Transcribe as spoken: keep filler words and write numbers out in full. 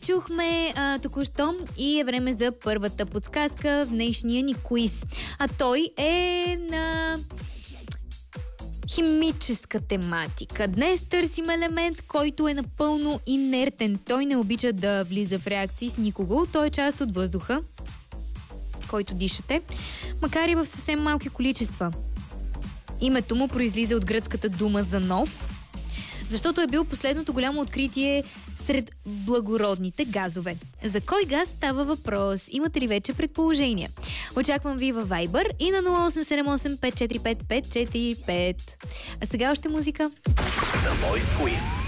чухме а, току-що и е време за първата подсказка в днешния ни квиз. А той е на химическа тематика. Днес търсим елемент, който е напълно инертен. Той не обича да влиза в реакции с никого. Той е част от въздуха, който дишате, макар и в съвсем малки количества. Името му произлиза от гръцката дума за нов, защото е бил последното голямо откритие сред благородните газове. За кой газ става въпрос? Имате ли вече предположения? Очаквам ви във Viber и на нула осем седем осем пет четири пет пет четири пет. А сега още музика. The Voice Quiz.